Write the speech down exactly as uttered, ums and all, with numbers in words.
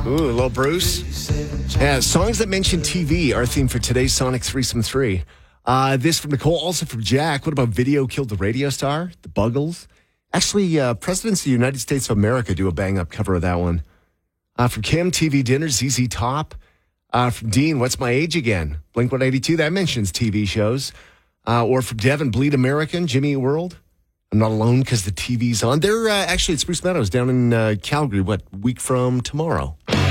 Ooh, a little Bruce. Yeah, songs that mention T V, our theme for today's Sonic Threesome three. Uh, this from Nicole, also from Jack. What about Video Killed the Radio Star? The Buggles. Actually, uh, Presidents of the United States of America do a bang-up cover of that one. Uh, from Kim, T V Dinner, Z Z Top. Uh, from Dean, What's My Age Again? Blink one eighty-two, that mentions T V shows. Uh, or from Devin, Bleed American, Jimmy Eat World. I'm Not Alone because the T V's on. They're uh, actually at Spruce Meadows down in uh, Calgary, what, week from tomorrow.